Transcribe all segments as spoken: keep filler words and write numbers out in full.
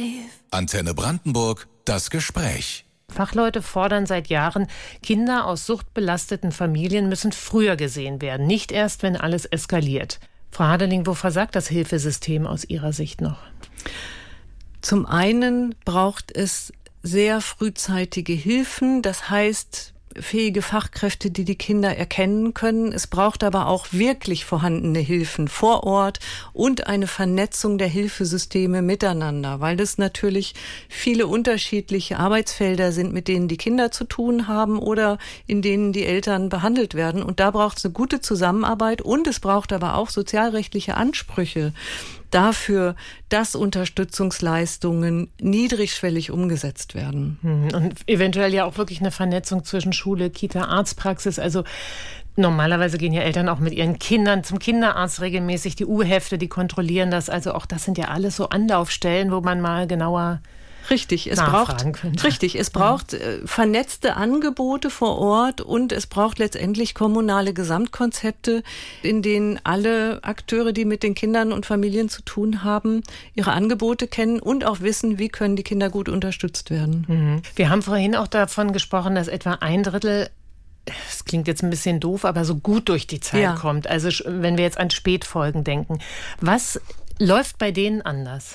Antenne Brandenburg, das Gespräch. Fachleute fordern seit Jahren, Kinder aus suchtbelasteten Familien müssen früher gesehen werden, nicht erst, wenn alles eskaliert. Frau Hadeling, wo versagt das Hilfesystem aus Ihrer Sicht noch? Zum einen braucht es sehr frühzeitige Hilfen, das heißt fähige Fachkräfte, die die Kinder erkennen können. Es braucht aber auch wirklich vorhandene Hilfen vor Ort und eine Vernetzung der Hilfesysteme miteinander, weil das natürlich viele unterschiedliche Arbeitsfelder sind, mit denen die Kinder zu tun haben oder in denen die Eltern behandelt werden. Und da braucht es eine gute Zusammenarbeit und es braucht aber auch sozialrechtliche Ansprüche dafür, dass Unterstützungsleistungen niedrigschwellig umgesetzt werden. Und eventuell ja auch wirklich eine Vernetzung zwischen Schule, Kita, Arztpraxis. Also normalerweise gehen ja Eltern auch mit ihren Kindern zum Kinderarzt regelmäßig. Die U-Hefte, die kontrollieren das. Also auch das sind ja alles so Anlaufstellen, wo man mal genauer Richtig, es braucht, richtig, es braucht äh, vernetzte Angebote vor Ort und es braucht letztendlich kommunale Gesamtkonzepte, in denen alle Akteure, die mit den Kindern und Familien zu tun haben, ihre Angebote kennen und auch wissen, wie können die Kinder gut unterstützt werden. Mhm. Wir haben vorhin auch davon gesprochen, dass etwa ein Drittel, das klingt jetzt ein bisschen doof, aber so gut durch die Zeit ja. kommt. Also wenn wir jetzt an Spätfolgen denken. Was läuft bei denen anders?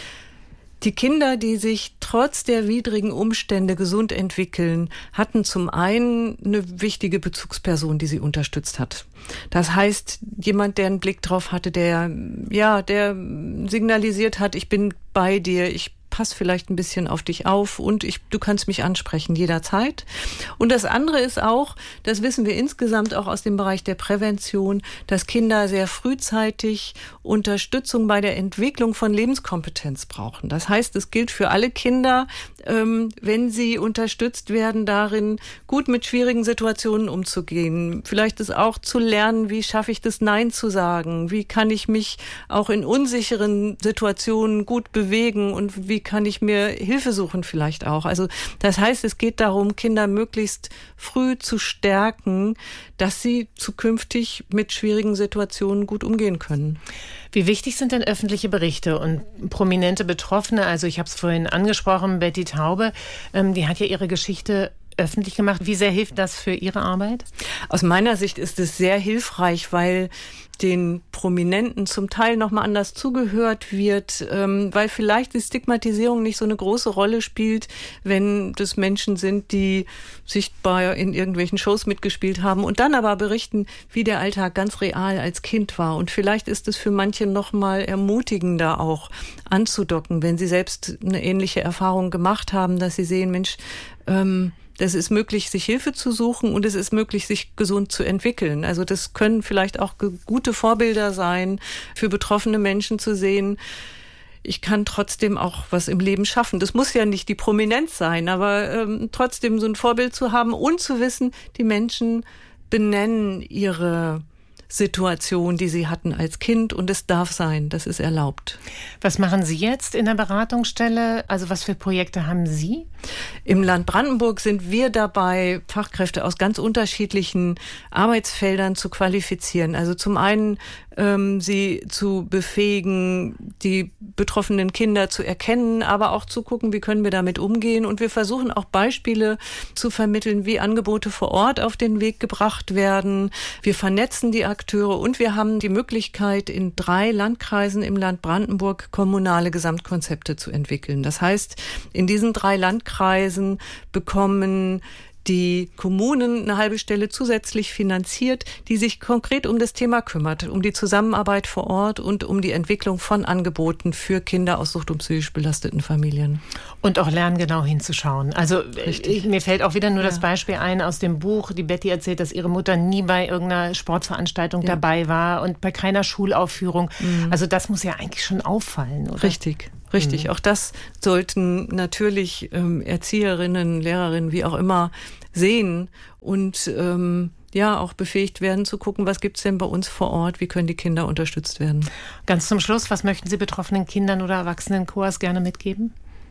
Die Kinder, die sich trotz der widrigen Umstände gesund entwickeln, hatten zum einen eine wichtige Bezugsperson, die sie unterstützt hat. Das heißt, jemand, der einen Blick drauf hatte, der, ja, der signalisiert hat, ich bin bei dir, ich pass vielleicht ein bisschen auf dich auf und ich, du kannst mich ansprechen jederzeit. Und das andere ist auch, das wissen wir insgesamt auch aus dem Bereich der Prävention, dass Kinder sehr frühzeitig Unterstützung bei der Entwicklung von Lebenskompetenz brauchen. Das heißt, es gilt für alle Kinder, ähm, wenn sie unterstützt werden, darin gut mit schwierigen Situationen umzugehen. Vielleicht ist auch zu lernen, wie schaffe ich das Nein zu sagen? Wie kann ich mich auch in unsicheren Situationen gut bewegen und wie kann ich mir Hilfe suchen vielleicht auch. Also das heißt, es geht darum, Kinder möglichst früh zu stärken, dass sie zukünftig mit schwierigen Situationen gut umgehen können. Wie wichtig sind denn öffentliche Berichte und prominente Betroffene? Also ich habe es vorhin angesprochen, Betty Taube, ähm, die hat ja ihre Geschichte öffentlich gemacht. Wie sehr hilft das für Ihre Arbeit? Aus meiner Sicht ist es sehr hilfreich, weil den Prominenten zum Teil nochmal anders zugehört wird, ähm, weil vielleicht die Stigmatisierung nicht so eine große Rolle spielt, wenn das Menschen sind, die sichtbar in irgendwelchen Shows mitgespielt haben und dann aber berichten, wie der Alltag ganz real als Kind war. Und vielleicht ist es für manche nochmal ermutigender auch anzudocken, wenn sie selbst eine ähnliche Erfahrung gemacht haben, dass sie sehen, Mensch, ähm, das ist möglich, sich Hilfe zu suchen und es ist möglich, sich gesund zu entwickeln. Also das können vielleicht auch gute Vorbilder sein, für betroffene Menschen zu sehen, ich kann trotzdem auch was im Leben schaffen. Das muss ja nicht die Prominenz sein, aber ähm, trotzdem so ein Vorbild zu haben und zu wissen, die Menschen benennen ihre Situation, die sie hatten als Kind und es darf sein, das ist erlaubt. Was machen Sie jetzt in der Beratungsstelle? Also was für Projekte haben Sie? Im Land Brandenburg sind wir dabei, Fachkräfte aus ganz unterschiedlichen Arbeitsfeldern zu qualifizieren. Also zum einen ähm, sie zu befähigen, die betroffenen Kinder zu erkennen, aber auch zu gucken, wie können wir damit umgehen. Und wir versuchen auch Beispiele zu vermitteln, wie Angebote vor Ort auf den Weg gebracht werden. Wir vernetzen die Akteure und wir haben die Möglichkeit, in drei Landkreisen im Land Brandenburg kommunale Gesamtkonzepte zu entwickeln. Das heißt, in diesen drei Landkreisen bekommen die Kommunen eine halbe Stelle zusätzlich finanziert, die sich konkret um das Thema kümmert, um die Zusammenarbeit vor Ort und um die Entwicklung von Angeboten für Kinder aus sucht- und psychisch belasteten Familien. Und auch lernen, genau hinzuschauen. Also ich, mir fällt auch wieder nur ja. das Beispiel ein aus dem Buch. Die Betty erzählt, dass ihre Mutter nie bei irgendeiner Sportveranstaltung ja. dabei war und bei keiner Schulaufführung. Mhm. Also das muss ja eigentlich schon auffallen, oder? Richtig. Richtig, mhm. auch das sollten natürlich ähm, Erzieherinnen, Lehrerinnen, wie auch immer, sehen und ähm, ja auch befähigt werden zu gucken, was gibt's denn bei uns vor Ort, wie können die Kinder unterstützt werden. Ganz zum Schluss, was möchten Sie betroffenen Kindern oder Erwachsenen Coas gerne mitgeben?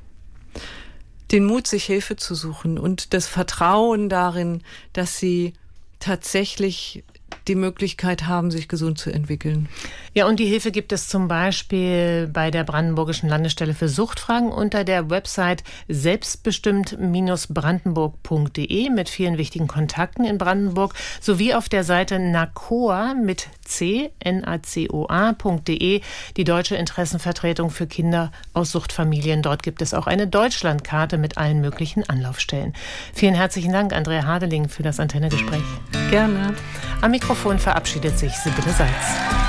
Den Mut, sich Hilfe zu suchen und das Vertrauen darin, dass sie tatsächlich die Möglichkeit haben, sich gesund zu entwickeln. Ja, und die Hilfe gibt es zum Beispiel bei der Brandenburgischen Landesstelle für Suchtfragen unter der Website selbstbestimmt Brandenburg punkt de mit vielen wichtigen Kontakten in Brandenburg sowie auf der Seite nacoa mit C, N A C O A.de, die Deutsche Interessenvertretung für Kinder aus Suchtfamilien. Dort gibt es auch eine Deutschlandkarte mit allen möglichen Anlaufstellen. Vielen herzlichen Dank, Andrea Hadeling, für das Antenne-Gespräch. Gerne. Am Mikrofon verabschiedet sich Sibylle Seitz.